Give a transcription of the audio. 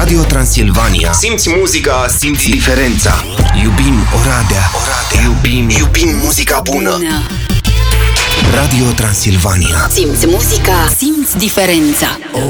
Radio Transilvania. Simți muzica, simți diferența. Iubim Oradea. Iubim muzica bună. Radio Transilvania. Simți muzica, simți diferența.